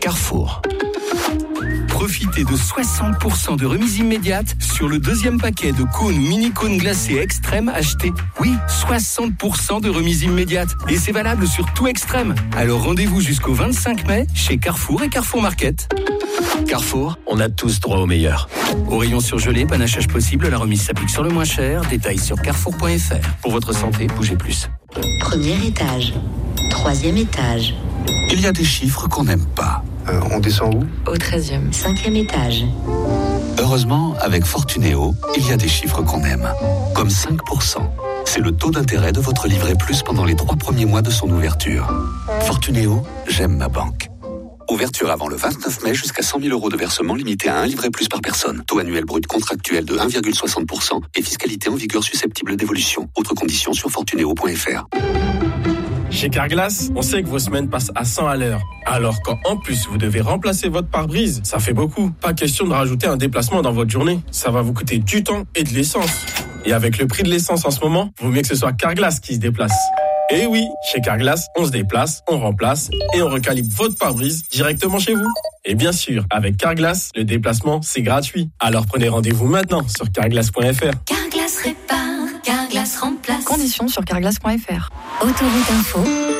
Carrefour. Profitez de 60% de remise immédiate sur le deuxième paquet de cônes ou mini-cônes glacés Extrême achetés. Oui, 60% de remise immédiate. Et c'est valable sur tout Extrême. Alors rendez-vous jusqu'au 25 mai chez Carrefour et Carrefour Market. Carrefour, on a tous droit au meilleur. Au rayon surgelé, panachage possible, la remise s'applique sur le moins cher. Détails sur carrefour.fr. Pour votre santé, bougez plus. Premier étage, troisième étage. Il y a des chiffres qu'on n'aime pas. On descend où ? Au 13e, cinquième étage. Heureusement, avec Fortunéo, il y a des chiffres qu'on aime. Comme 5%. C'est le taux d'intérêt de votre livret plus pendant les 3 premiers mois de son ouverture. Fortunéo, j'aime ma banque. Ouverture avant le 29 mai jusqu'à 100 000 € de versement limité à un livret plus par personne. Taux annuel brut contractuel de 1,60% et fiscalité en vigueur susceptible d'évolution. Autres conditions sur fortunéo.fr. Chez Carglass, on sait que vos semaines passent à 100 à l'heure. Alors quand en plus vous devez remplacer votre pare-brise, ça fait beaucoup. Pas question de rajouter un déplacement dans votre journée. Ça va vous coûter du temps et de l'essence. Et avec le prix de l'essence en ce moment, vaut mieux que ce soit Carglass qui se déplace. Et oui, chez Carglass, on se déplace, on remplace et on recalibre votre pare-brise directement chez vous. Et bien sûr, avec Carglass, le déplacement, c'est gratuit. Alors prenez rendez-vous maintenant sur carglass.fr. Carglass répare, Carglass remplace. Conditions sur carglass.fr. Autoroute Info.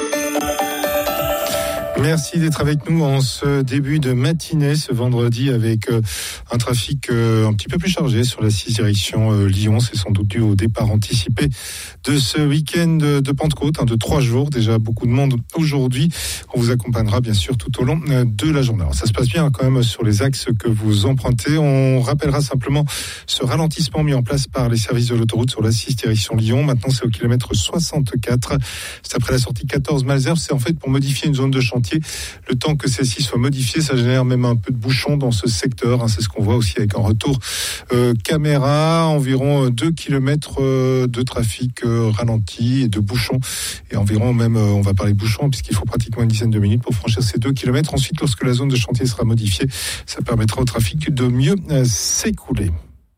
Merci d'être avec nous en ce début de matinée, ce vendredi, avec un trafic un petit peu plus chargé sur la 6 direction Lyon. C'est sans doute dû au départ anticipé de ce week-end de Pentecôte, de 3 jours. Déjà beaucoup de monde aujourd'hui. On vous accompagnera bien sûr tout au long de la journée. Alors, ça se passe bien quand même sur les axes que vous empruntez. On rappellera simplement ce ralentissement mis en place par les services de l'autoroute sur la 6 direction Lyon. Maintenant, c'est au kilomètre 64. C'est après la sortie 14 Malesherbes. C'est en fait pour modifier une zone de chantier. Le temps que celle-ci soit modifiée, ça génère même un peu de bouchon dans ce secteur. C'est ce qu'on voit aussi avec un retour caméra. Environ 2 km de trafic ralenti et de bouchons. Et environ même, on va parler de bouchons, puisqu'il faut pratiquement une dizaine de minutes pour franchir ces 2 km. Ensuite, lorsque la zone de chantier sera modifiée, ça permettra au trafic de mieux s'écouler.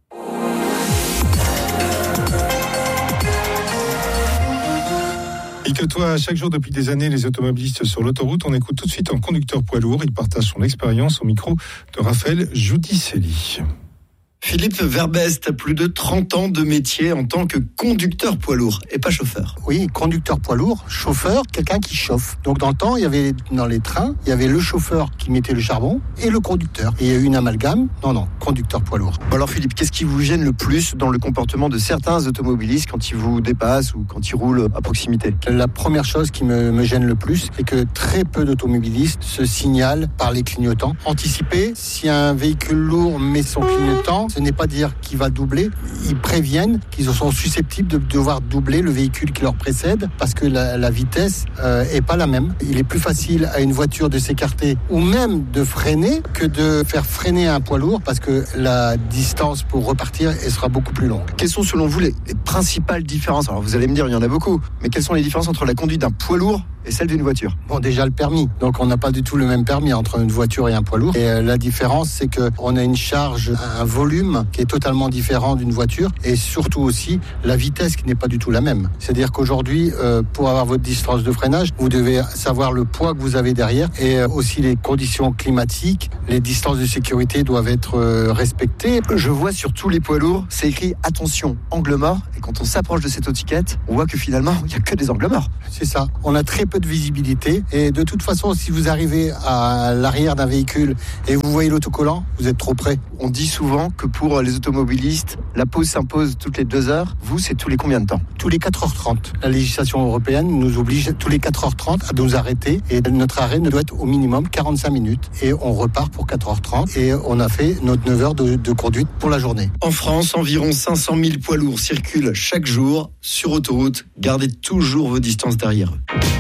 Et que toi, chaque jour depuis des années, les automobilistes sur l'autoroute, on écoute tout de suite un conducteur poids lourd. Il partage son expérience au micro de Raphaël Joudicelli. Philippe Verbest a plus de 30 ans de métier en tant que conducteur poids lourd et pas chauffeur. Oui, conducteur poids lourd, chauffeur, quelqu'un qui chauffe. Donc dans le temps, il y avait dans les trains, il y avait le chauffeur qui mettait le charbon et le conducteur. Et il y a eu une amalgame. Non, conducteur poids lourd. Alors Philippe, qu'est-ce qui vous gêne le plus dans le comportement de certains automobilistes quand ils vous dépassent ou quand ils roulent à proximité ? La première chose qui me gêne le plus, c'est que très peu d'automobilistes se signalent par les clignotants. Anticiper, si un véhicule lourd met son clignotant, ce n'est pas dire qu'il va doubler. Ils préviennent qu'ils sont susceptibles de devoir doubler le véhicule qui leur précède parce que la vitesse est pas la même. Il est plus facile à une voiture de s'écarter ou même de freiner que de faire freiner un poids lourd parce que la distance pour repartir elle sera beaucoup plus longue. Quelles sont selon vous les principales différences ? Alors vous allez me dire, il y en a beaucoup, mais quelles sont les différences entre la conduite d'un poids lourd et celle d'une voiture ? Bon, déjà le permis. Donc on n'a pas du tout le même permis entre une voiture et un poids lourd. Et la différence, c'est qu'on a une charge, un volume qui est totalement différent d'une voiture et surtout aussi la vitesse qui n'est pas du tout la même. C'est-à-dire qu'aujourd'hui, pour avoir votre distance de freinage, vous devez savoir le poids que vous avez derrière et aussi les conditions climatiques, les distances de sécurité doivent être respectées. Je vois sur tous les poids lourds, c'est écrit attention, angle mort. Et quand on s'approche de cette étiquette, on voit que finalement, il n'y a que des angles morts. C'est ça. On a très peu de visibilité et de toute façon, si vous arrivez à l'arrière d'un véhicule et vous voyez l'autocollant, vous êtes trop près. On dit souvent que pour les automobilistes, la pause s'impose toutes les 2 heures. Vous, c'est tous les combien de temps ? Tous les 4h30. La législation européenne nous oblige tous les 4h30 à nous arrêter et notre arrêt ne doit être au minimum 45 minutes et on repart pour 4h30 et on a fait notre 9 heures de conduite pour la journée. En France, environ 500 000 poids lourds circulent chaque jour sur autoroute. Gardez toujours vos distances derrière eux.